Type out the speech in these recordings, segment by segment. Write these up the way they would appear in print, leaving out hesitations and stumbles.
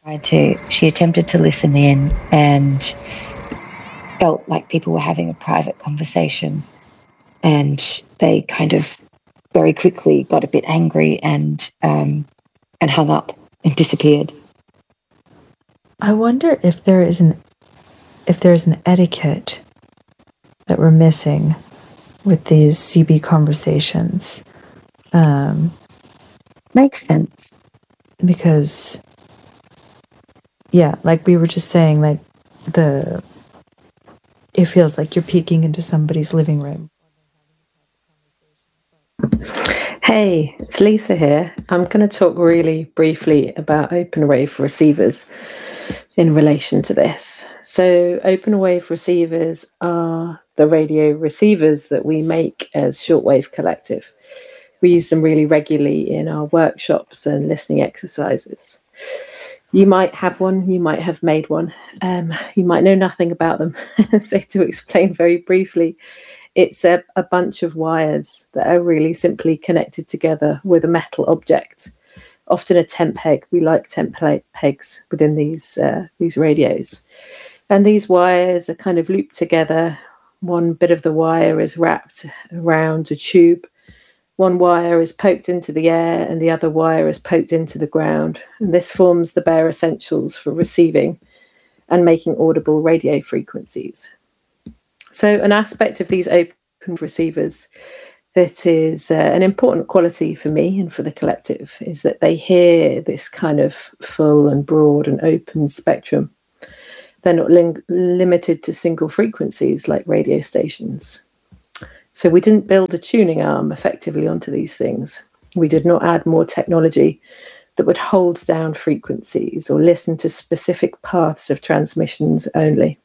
She attempted to listen in and felt like people were having a private conversation, and they kind of very quickly got a bit angry and hung up and disappeared. I wonder if there's an etiquette that we're missing with these CB conversations. Makes sense. Because, yeah, like we were just saying, like it feels like you're peeking into somebody's living room. Hey, it's Lisa here. I'm going to talk really briefly about open wave receivers in relation to this. So open wave receivers are the radio receivers that we make as Shortwave Collective. We use them really regularly in our workshops and listening exercises. You might have one, you might have made one, you might know nothing about them. So to explain very briefly, it's a bunch of wires that are really simply connected together with a metal object, often a tent peg. We like tent pegs within these radios. And these wires are kind of looped together. One bit of the wire is wrapped around a tube. One wire is poked into the air and the other wire is poked into the ground. And this forms the bare essentials for receiving and making audible radio frequencies. So an aspect of these open receivers that is an important quality for me and for the collective is that they hear this kind of full and broad and open spectrum. They're not limited to single frequencies like radio stations. So we didn't build a tuning arm effectively onto these things. We did not add more technology that would hold down frequencies or listen to specific paths of transmissions only.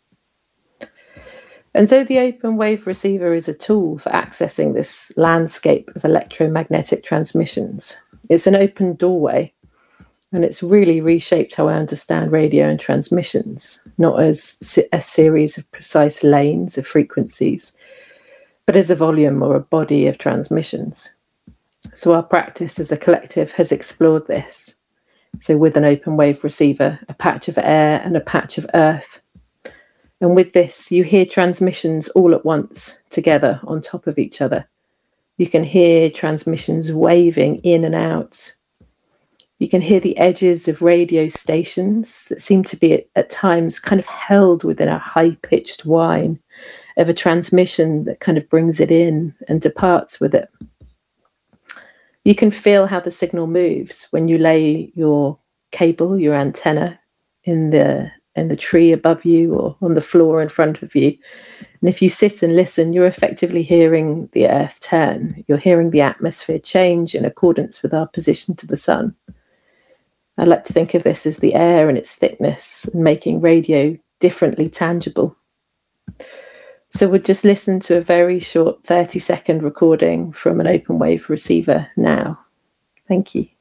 And so the open wave receiver is a tool for accessing this landscape of electromagnetic transmissions. It's an open doorway, and it's really reshaped how I understand radio and transmissions, not as a series of precise lanes of frequencies, but as a volume or a body of transmissions. So our practice as a collective has explored this. So with an open wave receiver, a patch of air and a patch of earth. And with this, you hear transmissions all at once, together, on top of each other. You can hear transmissions waving in and out. You can hear the edges of radio stations that seem to be at times kind of held within a high-pitched whine of a transmission that kind of brings it in and departs with it. You can feel how the signal moves when you lay your cable, your antenna, in the tree above you or on the floor in front of you. And if you sit and listen, you're effectively hearing the earth turn. You're hearing the atmosphere change in accordance with our position to the sun. I like to think of this as the air and its thickness and making radio differently tangible. So we'll just listen to a very short 30-second recording from an open wave receiver now. Thank you.